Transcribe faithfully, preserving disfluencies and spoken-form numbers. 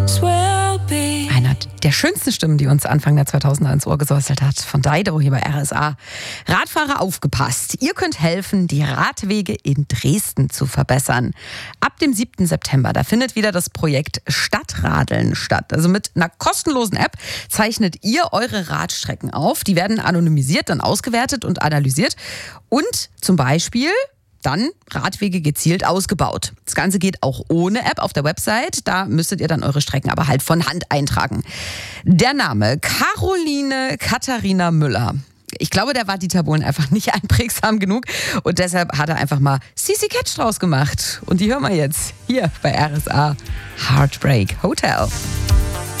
Einer der schönsten Stimmen, die uns Anfang der zweitausender ins Ohr gesäuselt hat, von Dido hier bei R S A. Radfahrer, aufgepasst! Ihr könnt helfen, die Radwege in Dresden zu verbessern. Ab dem siebten September, da findet wieder das Projekt Stadtradeln statt. Also mit einer kostenlosen App zeichnet ihr eure Radstrecken auf. Die werden anonymisiert, dann ausgewertet und analysiert. Und zum Beispiel dann Radwege gezielt ausgebaut. Das Ganze geht auch ohne App auf der Website. Da müsstet ihr dann eure Strecken aber halt von Hand eintragen. Der Name Caroline Katharina Müller. Ich glaube, der war Dieter Bohlen einfach nicht einprägsam genug. Und deshalb hat er einfach mal Sissi Catch draus gemacht. Und die hören wir jetzt hier bei R S A. Heartbreak Hotel.